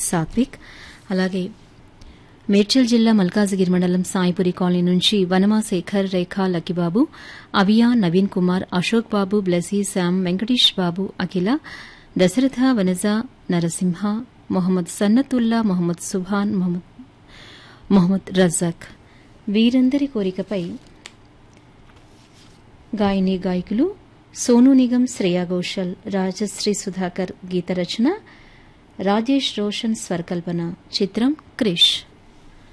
సాత్విక్. అలాగే మేడ్చల్ జిల్లా మల్కాజిగిరి మండలం సాయిపురి కాలనీ నుంచి వనమా శేఖర్, రేఖా, లక్కిబాబు, అవియా, నవీన్ కుమార్, అశోక్ బాబు, బ్లెసీ, శ్యామ్, వెంకటేష్ బాబు, అఖిల, దశరథ, వనజ, నరసింహ, మొహమ్మద్ సన్నతుల్లా, మొహమ్మద్ సుభాన్, మొహమ్మద్ రజాక్ వీరందరి కోరికపై గాయని గాయకులు సోనూ నిగం, శ్రేయా ఘోషల్, రాజశ్రీ సుధాకర్ గీత రచన, రాజేష్ రోషన్ స్వరకల్పన. చిత్రం క్రిష్.